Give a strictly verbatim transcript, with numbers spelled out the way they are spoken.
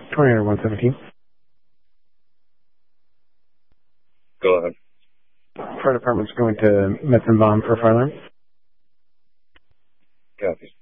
Tornado one seventeen. Go ahead. Fire department's going to Metzenbaum for fire alarm. Copy.